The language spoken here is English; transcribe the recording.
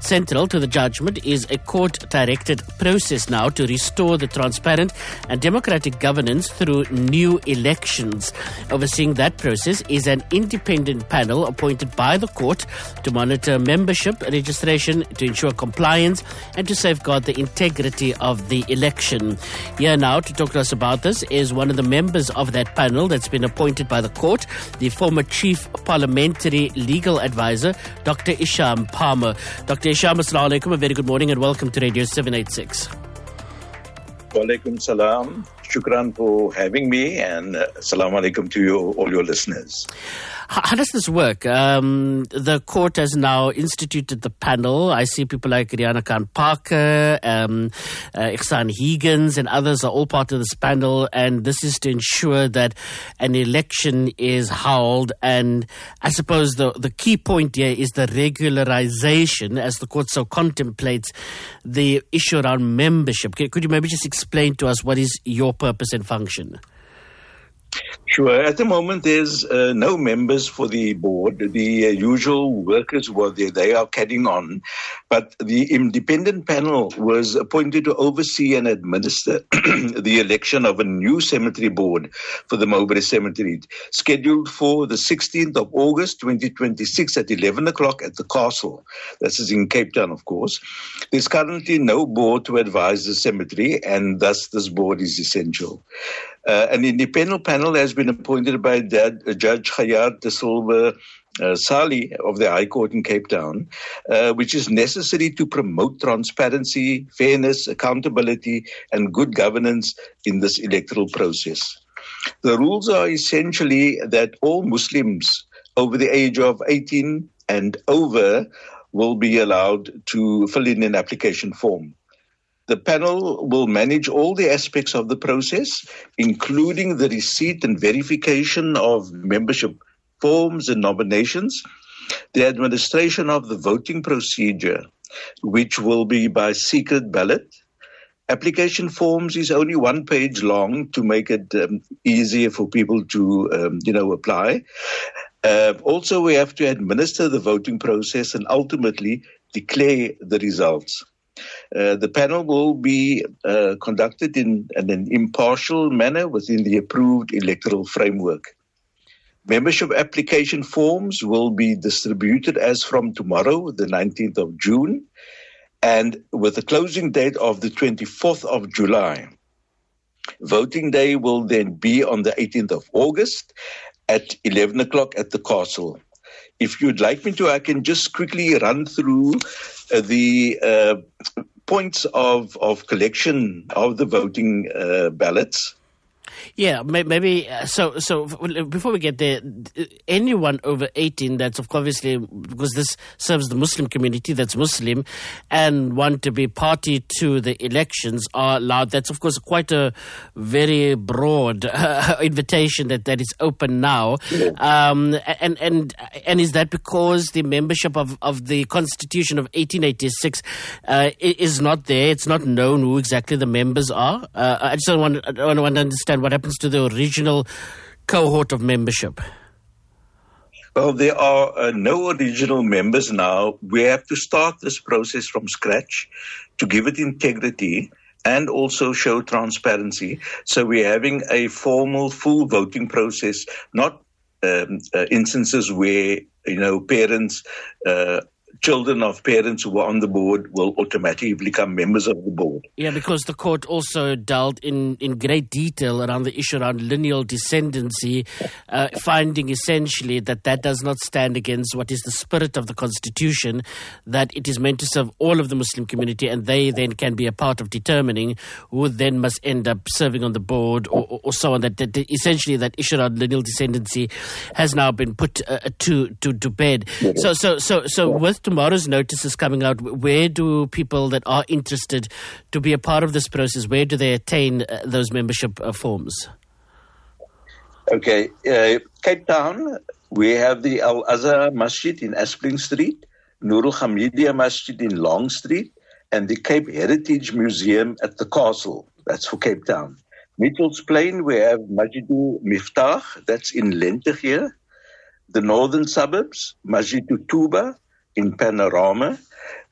Central to the judgment is a court-directed process now to restore the transparent and democratic governance through new elections. Overseeing that process is an independent panel appointed by the court to monitor membership registration, to ensure compliance and to safeguard the integrity of the election. Here now to talk to us about this is one of the members of that panel that's been appointed by the court, the former Chief Parliamentary Legal Advisor, Dr. Isham Palmer. Dr. Isham, assalamu alaikum, a very good morning and welcome to Radio 786. Wa alaikum salam. Shukran for having me, and assalamu alaikum to you, all your listeners. How does this work? The court has now instituted the panel. I see people like Rihanna Khan Parker, Ihsan Higgins and others are all part of this panel, and this is to ensure that an election is held. And I suppose the key point here is the regularization, as the court so contemplates the issue around membership. Could you maybe just explain to us what is your purpose and function? Sure. At the moment, there's no members for the board. The usual workers were there. They are carrying on. But the independent panel was appointed to oversee and administer the election of a new cemetery board for the Mowbray Cemetery, scheduled for the 16th of August 2026 at 11 o'clock at the castle. This is in Cape Town, of course. There's currently no board to advise the cemetery, and thus this board is essential. An independent panel has been appointed by Judge Khayat De Silva Sali of the High Court in Cape Town, which is necessary to promote transparency, fairness, accountability, and good governance in this electoral process. The rules are essentially that all Muslims over the age of 18 and over will be allowed to fill in an application form. The panel will manage all the aspects of the process, including the receipt and verification of membership forms and nominations, the administration of the voting procedure, which will be by secret ballot. Application forms is only 1 page long to make it easier for people to, apply. Also, we have to administer the voting process and ultimately declare the results. The panel will be conducted in an impartial manner within the approved electoral framework. Membership application forms will be distributed as from tomorrow, the 19th of June, and with the closing date of the 24th of July. Voting day will then be on the 18th of August at 11 o'clock at the castle. If you'd like me to, I can just quickly run through the points of collection of the voting ballots. Yeah, maybe. So before we get there, anyone over 18, that's obviously, because this serves the Muslim community, that's Muslim, and want to be party to the elections are allowed. That's, of course, quite a very broad invitation that is open now. Yeah. And is that because the membership of the Constitution of 1886 is not there? It's not known who exactly the members are? I just want to understand what happens to the original cohort of membership. Well, there are no original members now. We have to start this process from scratch to give it integrity and also show transparency. So we're having a formal, full voting process, not instances where, parents, children of parents who are on the board will automatically become members of the board. Yeah, because the court also dealt in great detail around the issue around lineal descendancy, finding essentially that does not stand against what is the spirit of the Constitution, that it is meant to serve all of the Muslim community, and they then can be a part of determining who then must end up serving on the board or so on. That essentially that issue around lineal descendancy has now been put to bed. Yeah. So with tomorrow's notices coming out, where do people that are interested to be a part of this process, where do they attain those membership forms? Okay. Cape Town, we have the Al-Azhar Masjid in Aspling Street, Nurul Hamidia Masjid in Long Street, and the Cape Heritage Museum at the Castle. That's for Cape Town. Mitchells Plain, we have Masjidul Miftah, that's in Lente here. The northern suburbs, Masjidul Tuba in Panorama.